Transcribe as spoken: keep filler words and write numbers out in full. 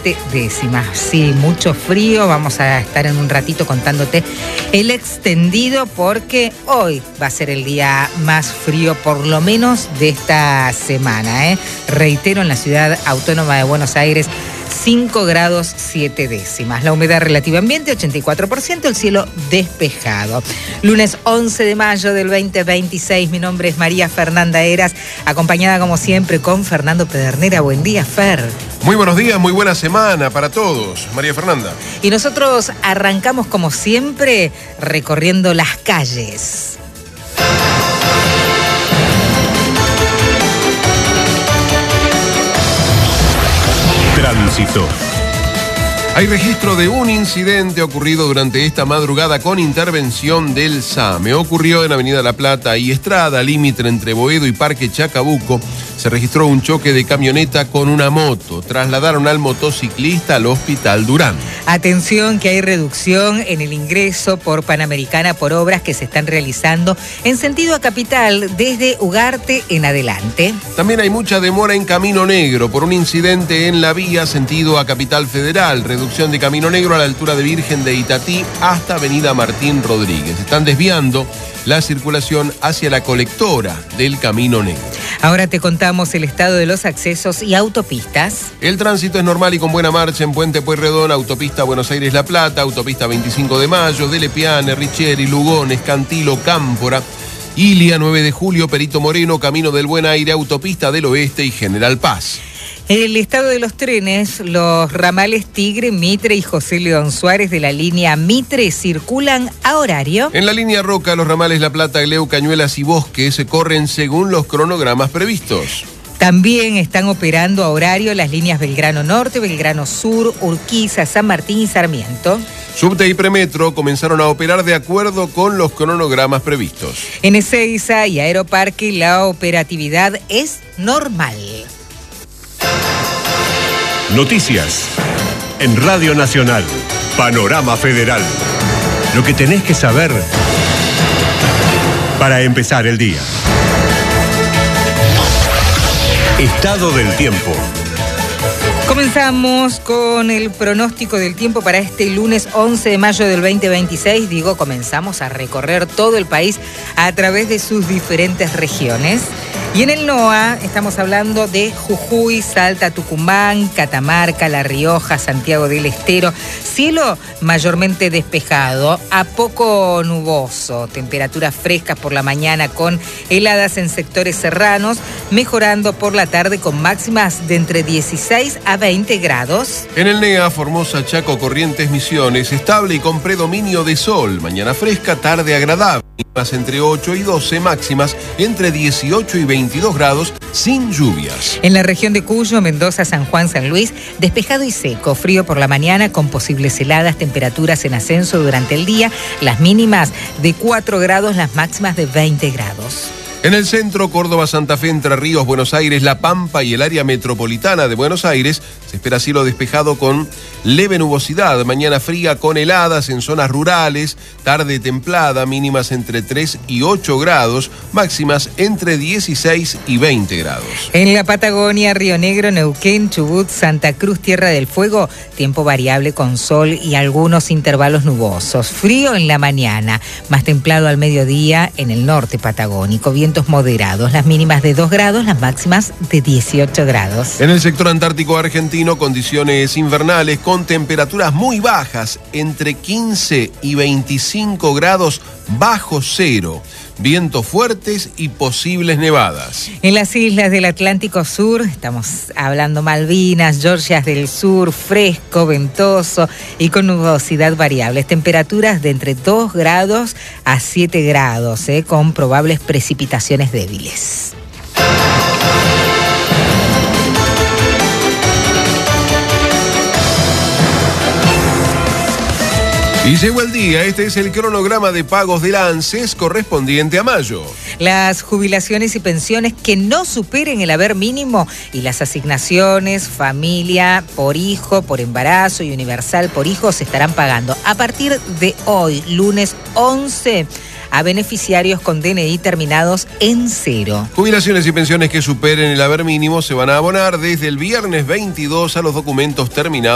siete décimas. Sí, mucho frío. Vamos a estar en un ratito contándote el extendido porque hoy va a ser el día más frío, por lo menos de esta semana, ¿eh? Reitero, en la ciudad autónoma de Buenos Aires, cinco grados siete décimas. La humedad relativa ambiente, ochenta y cuatro por ciento, el cielo despejado. Lunes once de mayo del veinte veintiséis, mi nombre es María Fernanda Heras, acompañada como siempre con Fernando Pedernera. Buen día, Fer. Muy buenos días, muy buena semana para todos, María Fernanda. Y nosotros arrancamos como siempre recorriendo las calles. Tránsito. Hay registro de un incidente ocurrido durante esta madrugada con intervención del SAME. Ocurrió en Avenida La Plata y Estrada, límite entre Boedo y Parque Chacabuco. Se registró un choque de camioneta con una moto. Trasladaron al motociclista al Hospital Durán. Atención, que hay reducción en el ingreso por Panamericana por obras que se están realizando en sentido a Capital desde Ugarte en adelante. También hay mucha demora en Camino Negro por un incidente en la vía sentido a Capital Federal. Reducción de Camino Negro a la altura de Virgen de Itatí hasta Avenida Martín Rodríguez. Están desviando la circulación hacia la colectora del Camino Negro. Ahora te contamos el estado de los accesos y autopistas. El tránsito es normal y con buena marcha en Puente Pueyrredón, autopista Buenos Aires-La Plata, autopista veinticinco de mayo, de Lepiane, Richeri, Lugones, Cantilo, Cámpora, Ilia, nueve de julio, Perito Moreno, Camino del Buen Aire, autopista del Oeste y General Paz. El estado de los trenes, los ramales Tigre, Mitre y José León Suárez de la línea Mitre circulan a horario. En la línea Roca, los ramales La Plata, Gleu, Cañuelas y Bosque se corren según los cronogramas previstos. También están operando a horario las líneas Belgrano Norte, Belgrano Sur, Urquiza, San Martín y Sarmiento. Subte y Premetro comenzaron a operar de acuerdo con los cronogramas previstos. En Ezeiza y Aeroparque la operatividad es normal. Noticias en Radio Nacional, Panorama Federal. Lo que tenés que saber para empezar el día. Estado del tiempo. Comenzamos con el pronóstico del tiempo para este lunes once de mayo del veinte veintiséis. Digo, comenzamos a recorrer todo el país a través de sus diferentes regiones. Y en el NOA estamos hablando de Jujuy, Salta, Tucumán, Catamarca, La Rioja, Santiago del Estero. Cielo mayormente despejado, a poco nuboso. Temperaturas frescas por la mañana con heladas en sectores serranos, mejorando por la tarde con máximas de entre dieciséis a veinte grados. En el NEA, Formosa, Chaco, Corrientes, Misiones, estable y con predominio de sol. Mañana fresca, tarde agradable. Mínimas entre ocho y doce, máximas entre dieciocho y veintidós grados, sin lluvias. En la región de Cuyo, Mendoza, San Juan, San Luis, despejado y seco, frío por la mañana con posibles heladas, temperaturas en ascenso durante el día, las mínimas de cuatro grados, las máximas de veinte grados. En el centro, Córdoba, Santa Fe, Entre Ríos, Buenos Aires, La Pampa y el área metropolitana de Buenos Aires, se espera cielo despejado con leve nubosidad. Mañana fría con heladas en zonas rurales, tarde templada, mínimas entre tres y ocho grados, máximas entre dieciséis y veinte grados. En la Patagonia, Río Negro, Neuquén, Chubut, Santa Cruz, Tierra del Fuego, tiempo variable con sol y algunos intervalos nubosos. Frío en la mañana, más templado al mediodía en el norte patagónico. Vientos moderados, las mínimas de dos grados, las máximas de dieciocho grados. En el sector antártico argentino, condiciones invernales con temperaturas muy bajas, entre quince y veinticinco grados bajo cero. Vientos fuertes y posibles nevadas. En las islas del Atlántico Sur, estamos hablando Malvinas, Georgias del Sur, fresco, ventoso y con nubosidad variable. Temperaturas de entre dos grados a siete grados, eh, con probables precipitaciones débiles. Y llegó el día, este es el cronograma de pagos del ANSES correspondiente a mayo. Las jubilaciones y pensiones que no superen el haber mínimo y las asignaciones, familia por hijo, por embarazo y universal por hijo se estarán pagando a partir de hoy, lunes once, a beneficiarios con D N I terminados en cero. Jubilaciones y pensiones que superen el haber mínimo se van a abonar desde el viernes veintidós a los documentos terminados